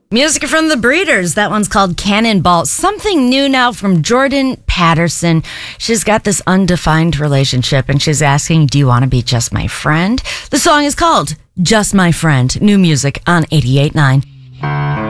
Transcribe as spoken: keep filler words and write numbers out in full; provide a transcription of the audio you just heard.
Music from the Breeders. That one's called Cannonball. Something new now from Jordan Patterson. She's got this undefined relationship and she's asking, do you want to be just my friend? The song is called Just My Friend. New music on eighty-eight point nine.